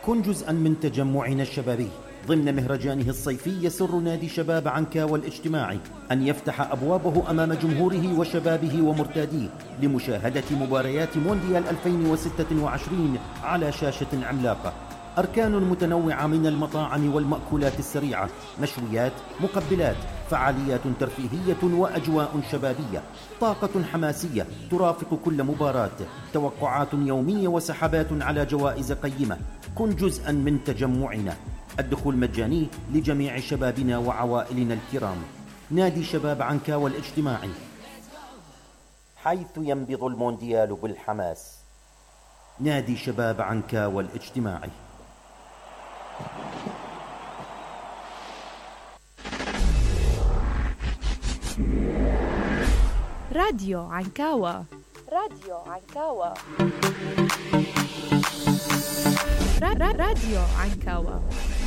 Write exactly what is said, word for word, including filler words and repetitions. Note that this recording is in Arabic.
كن جزءا من تجمعنا الشبابي ضمن مهرجانه الصيفي. يسر نادي شباب عنكاوى الاجتماعي أن يفتح أبوابه أمام جمهوره وشبابه ومرتاديه لمشاهدة مباريات مونديال ألفين وستة وعشرين على شاشة عملاقة. أركان متنوعة من المطاعم والمأكولات السريعة، مشويات، مقبلات، فعاليات ترفيهية وأجواء شبابية، طاقة حماسية ترافق كل مباراة، توقعات يومية وسحبات على جوائز قيمة. كن جزءا من تجمعنا. الدخول مجاني لجميع شبابنا وعوائلنا الكرام. نادي شباب عنكاوى الاجتماعي، حيث ينبض المونديال بالحماس. نادي شباب عنكاوى الاجتماعي. راديو عنكاوى. راديو عنكاوى. راديو عنكاوى.